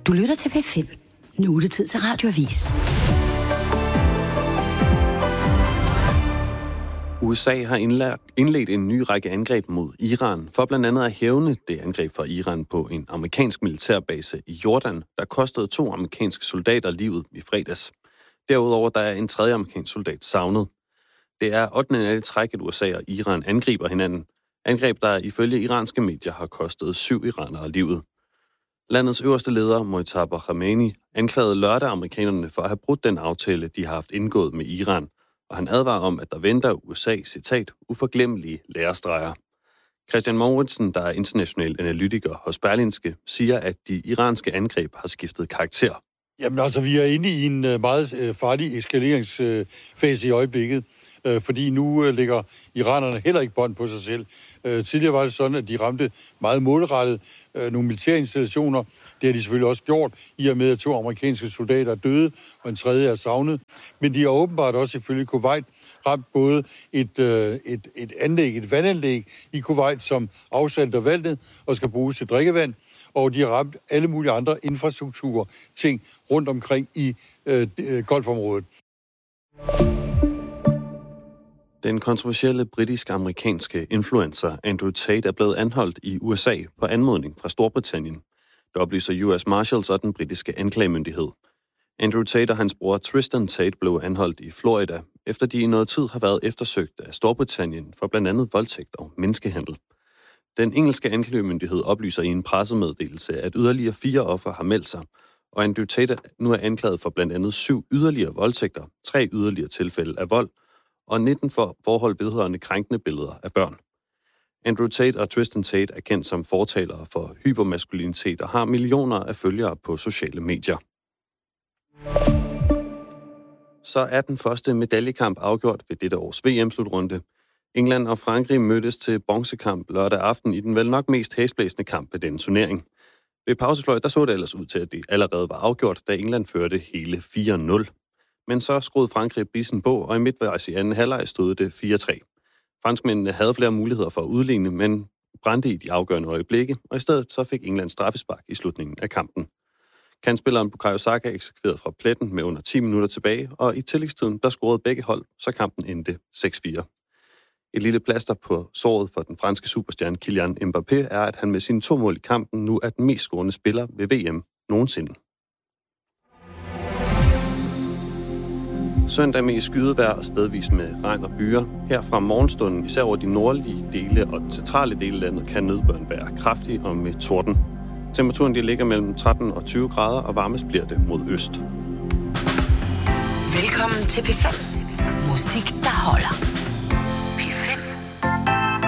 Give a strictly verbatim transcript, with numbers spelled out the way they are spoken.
Du lytter til P fem. Nu er det tid til Radioavis. U S A har indledt en ny række angreb mod Iran, for blandt andet at hævne det angreb fra Iran på en amerikansk militærbase i Jordan, der kostede to amerikanske soldater livet i fredags. Derudover der er en tredje amerikansk soldat savnet. Det er ottende af det træk, at U S A og Iran angriber hinanden. Angreb, der ifølge iranske medier har kostet syv iranere livet. Landets øverste leder, Mojtaba Khamenei, anklagede lørdag amerikanerne for at have brudt den aftale, de har haft indgået med Iran, og han advarer om, at der venter U S A, citat, uforglemmelige lærestreger. Christian Mouritsen, der er international analytiker hos Berlingske, siger, at de iranske angreb har skiftet karakter. Jamen altså, vi er inde i en meget farlig eskaleringsfase i øjeblikket, fordi nu ligger iranerne heller ikke bånd på sig selv. Tidligere var det sådan, at de ramte meget målrettet nogle militære installationer. Det har de selvfølgelig også gjort, i og med at to amerikanske soldater er døde, og en tredje er savnet. Men de har åbenbart også ifølge Kuwait ramt både et, et, et anlæg, et vandanlæg i Kuwait, som afsalter vandet og skal bruges til drikkevand, og de har ramt alle mulige andre infrastrukturer, ting rundt omkring i øh, golfområdet. Den kontroversielle britisk-amerikanske influencer Andrew Tate er blevet anholdt i U S A på anmodning fra Storbritannien. Det oplyser U S Marshals og den britiske anklagemyndighed. Andrew Tate og hans bror Tristan Tate blev anholdt i Florida, efter de i noget tid har været eftersøgt af Storbritannien for blandt andet voldtægt og menneskehandel. Den engelske anklagemyndighed oplyser i en pressemeddelelse, at yderligere fire ofre har meldt sig, og Andrew Tate nu er anklaget for blandt andet syv yderligere voldtægter, tre yderligere tilfælde af vold, og nitten for forhold vedrørende krænkende billeder af børn. Andrew Tate og Tristan Tate er kendt som fortalere for hypermaskulinitet og har millioner af følgere på sociale medier. Så er den første medaljekamp afgjort ved dette års V M-slutrunde. England og Frankrig mødtes til bronzekamp lørdag aften i den vel nok mest hæsblæsende kamp ved denne turnering. Ved pausefløjt der så det ellers ud til, at det allerede var afgjort, da England førte hele fire nul. Men så skruede Frankrig bissen på, og i midtvejs i anden halvleg stod det fire tre. Franskmændene havde flere muligheder for at udligne, men brændte i de afgørende øjeblikke, og i stedet så fik England straffespark i slutningen af kampen. Kantspilleren Bukayo Saka eksekverede fra pletten med under ti minutter tilbage, og i tillægstiden der scorede begge hold, så kampen endte seks fire. Et lille plaster på såret for den franske superstjerne Kylian Mbappé er, at han med sine to mål i kampen nu er den mest scorende spiller ved V M nogensinde. Søndag med skydevejr og stedvis med regn og byer. Her fra morgenstunden, især over de nordlige dele og den centrale del af landet, kan nedbøren være kraftig og med torden. Temperaturen de ligger mellem tretten og tyve grader, og varmest bliver det mod øst. Velkommen til P fem. Musik, der holder.